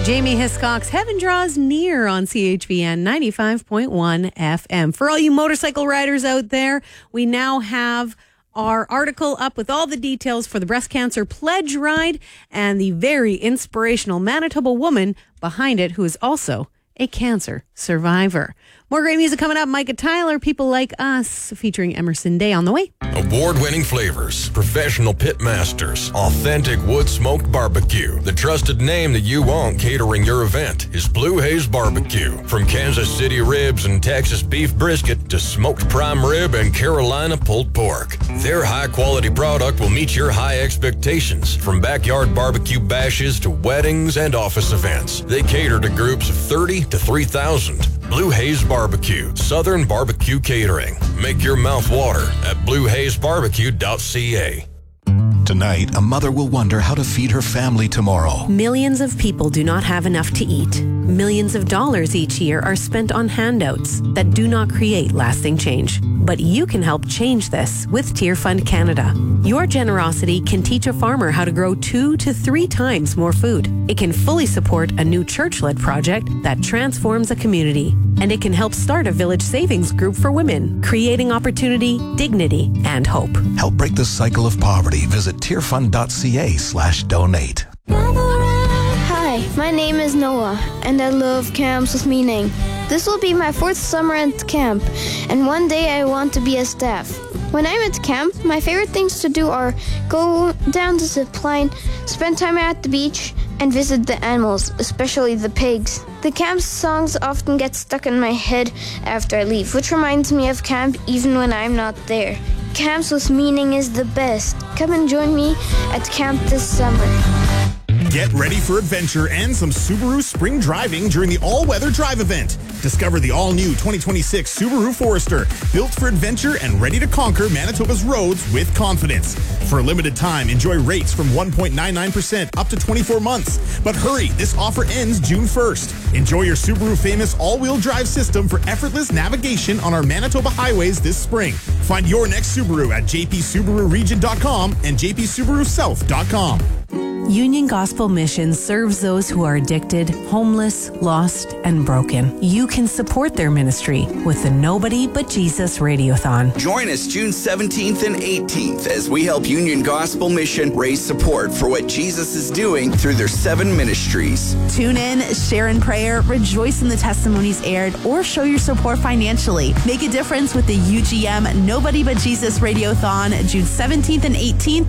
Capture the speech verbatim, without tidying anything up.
Jamie Hiscock's Heaven Draws Near on C H V N ninety-five point one F M. For all you motorcycle riders out there, we now have our article up with all the details for the breast cancer pledge ride and the very inspirational Manitoba woman behind it, who is also a cancer survivor. More great music coming up. Micah Tyler, People Like Us, featuring Emerson Day on the way. Award-winning flavors, professional pit masters, authentic wood-smoked barbecue. The trusted name that you want catering your event is Blue Haze Barbecue. From Kansas City ribs and Texas beef brisket to smoked prime rib and Carolina pulled pork, their high-quality product will meet your high expectations. From backyard barbecue bashes to weddings and office events, they cater to groups of thirty to three thousand. Blue Haze Barbecue, Southern Barbecue Catering. Make your mouth water at blue haze barbecue dot c a. Tonight, a mother will wonder how to feed her family tomorrow. Millions of people do not have enough to eat. Millions of dollars each year are spent on handouts that do not create lasting change. But you can help change this with Tear Fund Canada. Your generosity can teach a farmer how to grow two to three times more food. It can fully support a new church-led project that transforms a community. And it can help start a village savings group for women, creating opportunity, dignity, and hope. Help break the cycle of poverty. Visit tear fund dot c a slash donate. Hi, my name is Noah, and I love camps with meaning. This will be my fourth summer at camp, and one day I want to be a staff. When I'm at camp, my favorite things to do are go down the zip line, spend time at the beach, and visit the animals, especially the pigs. The camp songs often get stuck in my head after I leave, which reminds me of camp even when I'm not there. Camps with meaning is the best. Come and join me at camp this summer. Get ready for adventure and some Subaru spring driving during the all-weather drive event. Discover the all-new twenty twenty-six Subaru Forester, built for adventure and ready to conquer Manitoba's roads with confidence. For a limited time, enjoy rates from one point nine nine percent up to twenty-four months. But hurry, this offer ends June first. Enjoy your Subaru famous all-wheel drive system for effortless navigation on our Manitoba highways this spring. Find your next Subaru at j p subaru region dot com and j p subaru south dot com. Union Gospel Mission serves those who are addicted, homeless, lost, and broken. You can support their ministry with the Nobody But Jesus Radiothon. Join us June seventeenth and eighteenth as we help Union Gospel Mission raise support for what Jesus is doing through their seven ministries. Tune in, share in prayer, rejoice in the testimonies aired, or show your support financially. Make a difference with the U G M Nobody But Jesus Radiothon, June seventeenth and eighteenth